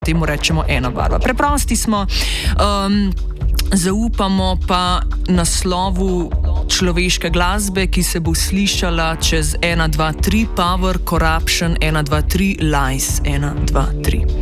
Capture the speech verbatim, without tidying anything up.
temu rečemo ena barva. Preprosti smo, um, zaupamo pa naslovu človeške glasbe, ki se bo slišala čez ena, dva, tri, Power, Corruption, ena, dva, tri, Lies, ena, dva, tri.